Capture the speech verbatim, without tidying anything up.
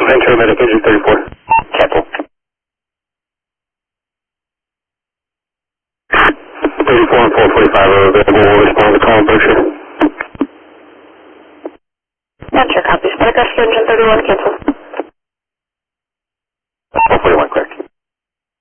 Ventura Medic, engine thirty-four. Cancel. thirty-four and four forty-five are available. We'll respond to call in Berkshire. Venture copies. Medic, engine thirty-one, cancel.